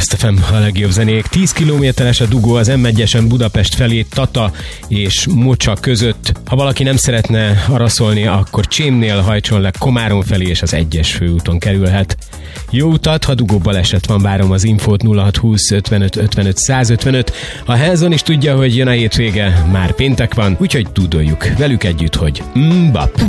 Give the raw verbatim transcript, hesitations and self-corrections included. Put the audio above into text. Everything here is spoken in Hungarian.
Best ef em, a legjobb zenék. tíz kilométeres a dugó az em egyesen Budapest felé Tata és Mocsa között. Ha valaki nem szeretne araszolni, akkor Csémnél hajtson le Komárom felé, és az egyes főúton kerülhet. Jó utat, ha dugó baleset van, várom az infót nulla hat húsz ötvenöt ötvenöt százötvenöt. A Helzon is tudja, hogy jön a hétvége, már péntek van, úgyhogy tudoljuk velük együtt, hogy mbap.